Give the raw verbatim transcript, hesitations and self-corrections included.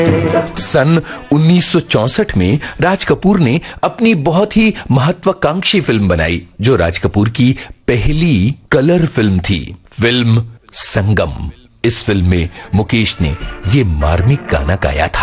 सन उन्नीस सौ चौसठ में राज कपूर ने अपनी बहुत ही महत्वाकांक्षी फिल्म बनाई, जो राज कपूर की पहली कलर फिल्म थी, फिल्म संगम। इस फिल्म में मुकेश ने ये मार्मिक गाना गाया था।